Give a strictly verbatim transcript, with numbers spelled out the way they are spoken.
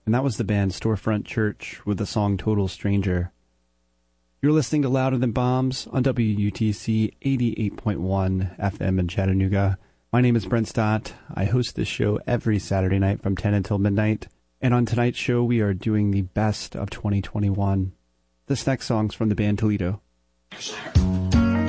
And that was the band Storefront Church with the song Total Stranger. You're listening to Louder Than Bombs on W U T C eighty-eight point one F M in Chattanooga. My name is Brent Stott. I host this show every Saturday night from ten until midnight. And on tonight's show, we are doing the best of twenty twenty-one. This next song's from the band Toledo. Sure.